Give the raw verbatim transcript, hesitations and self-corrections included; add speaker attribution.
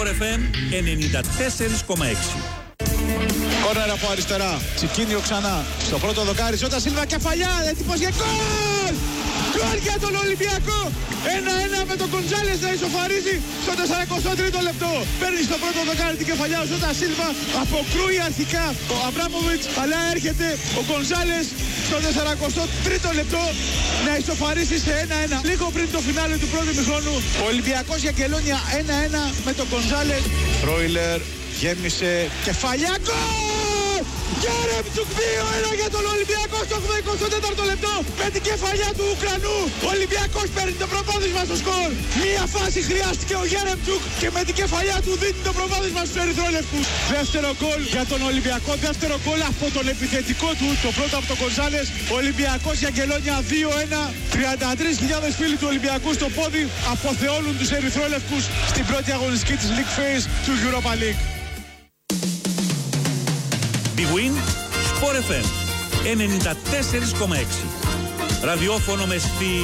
Speaker 1: Sport εφ εμ ενενήντα τέσσερα κόμμα έξι.
Speaker 2: Κόρνερ από αριστερά. Τσικίνιο ξανά. Στο πρώτο δοκάρι. Ζώτα Σίλβα κεφαλιά. Έτοιμος για γκολ! Γκολ για τον Ολυμπιακό. ένα ένα με τον Γκοντζάλες να ισοφαρίζει στο σαραντοστό τρίτο λεπτό. Παίρνει στο πρώτο δοκάρι την κεφαλιά ο Ζώτα Σίλβα. Αποκρούει αρχικά ο Αβράμοβιτς. Αλλά έρχεται ο Γκοντζάλες στο σαραντοστό τρίτο λεπτό να ισοφαρίσει σε ένα ένα. Λίγο πριν το φινάλε του πρώτου ημιχρόνου. Ο Ολυμπιακός για Κελόνια ένα ένα με τον Γκοντζάλες. Ρόιλερ. Γέμισε κεφαλιά, γκολ! Γέρεμτσουκ δύο ένα για τον Ολυμπιακό στο εικοστό τέταρτο λεπτό με την κεφαλιά του Ουκρανού. Ο Ολυμπιακός παίρνει το προβάδισμα στο σκορ. Μία φάση χρειάστηκε ο Γέρεμτσουκ και με την κεφαλιά του δίνει το προβάδισμα στους ερυθρόλευκους. Δεύτερο γκολ για τον Ολυμπιακό, δεύτερο γκολ από τον επιθετικό του, το πρώτο από τον Γκοντζάλες. Ολυμπιακός για Αγγελόνια δύο ένα. τριάντα τρεις χιλιάδες φίλοι του Ολυμπιακού στο πόδι αποθεώνουν τους ερυθρόλευκους στην πρώτη αγωνιστική της League Phase του Europa League.
Speaker 1: Big Win Sport εφ εμ ενενήντα τέσσερα κόμμα έξι. Ραδιόφωνο με στυλ